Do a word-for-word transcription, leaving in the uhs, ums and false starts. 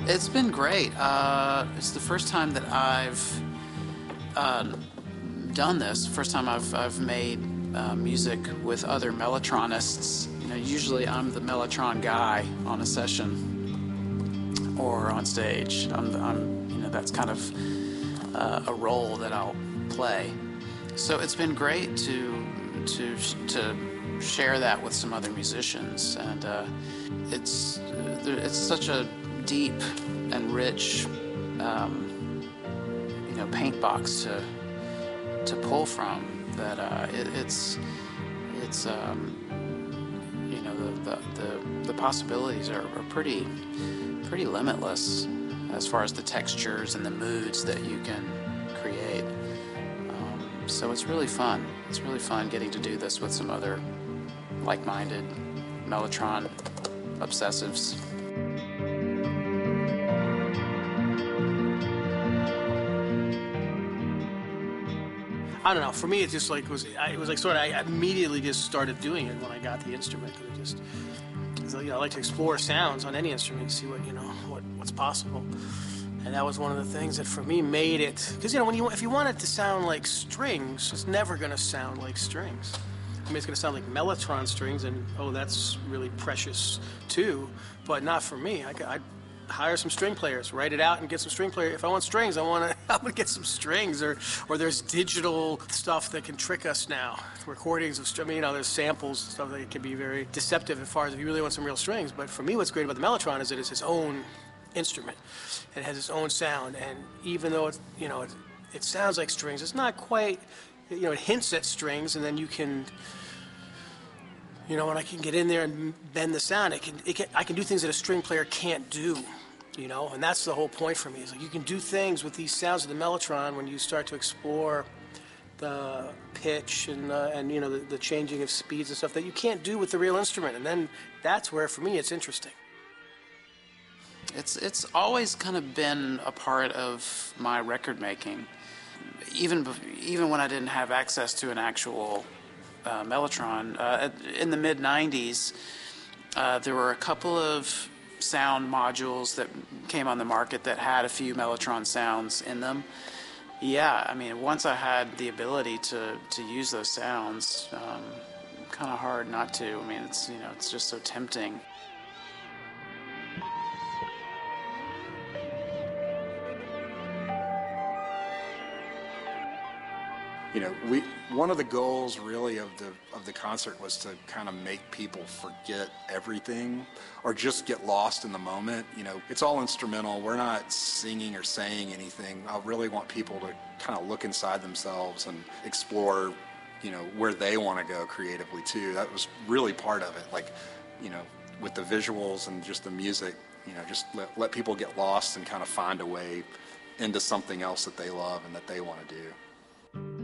It's been great. Uh, it's the first time that I've uh, done this. First time I've I've made uh, music with other Mellotronists. You know, usually I'm the Mellotron guy on a session or on stage. I'm, I'm you know, that's kind of uh, a role that I'll play. So it's been great to to to share that with some other musicians, and uh, it's it's such a deep and rich, um, you know, paint box to to pull from. That uh, it, it's it's um, you know the the the, the possibilities are, are pretty pretty limitless as far as the textures and the moods that you can create. Um, so it's really fun. It's really fun getting to do this with some other like-minded Mellotron obsessives. I don't know. For me, it just like was. I, it was like sort of. I immediately just started doing it when I got the instrument. It just, you know, I like to explore sounds on any instrument, see what you know, what what's possible. And that was one of the things that for me made it. Because you know, when you if you want it to sound like strings, it's never going to sound like strings. I mean, it's going to sound like Mellotron strings, and oh, that's really precious too. But not for me. I, I hire some string players, write it out, and get some string players. If I want strings, I want to. I want to get some strings, or or there's digital stuff that can trick us now. Recordings of, I mean, you know, there's samples and stuff that can be very deceptive as far as if you really want some real strings. But for me, what's great about the Mellotron is that it's its own instrument. It has its own sound, and even though it's, you know, it, it sounds like strings, it's not quite. You know, it hints at strings, and then you can. You know, when I can get in there and bend the sound, it can, it can, I can do things that a string player can't do, you know, and that's the whole point for me. Is like you can do things with these sounds of the Mellotron when you start to explore the pitch and, uh, and you know, the, the changing of speeds and stuff that you can't do with the real instrument, and then that's where, for me, it's interesting. It's, it's always kind of been a part of my record making, even, even when I didn't have access to an actual Uh, Mellotron. Uh, in the mid nineties, uh, there were a couple of sound modules that came on the market that had a few Mellotron sounds in them. Yeah, I mean, once I had the ability to, to use those sounds, um, kind of hard not to. I mean, it's, you know, it's just so tempting. You know, we one of the goals really of the of the concert was to kind of make people forget everything or just get lost in the moment. You know, it's all instrumental. We're not singing or saying anything. I really want people to kind of look inside themselves and explore, you know, where they want to go creatively too. That was really part of it. Like, you know, with the visuals and just the music, you know, just let, let people get lost and kind of find a way into something else that they love and that they want to do.